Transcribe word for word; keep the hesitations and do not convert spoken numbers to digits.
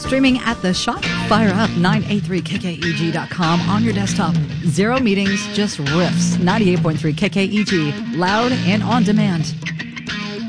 Streaming at the shop, fire up nine eighty-three K K E G dot com on your desktop. Zero meetings, just riffs. ninety-eight point three K K E G, loud and on demand.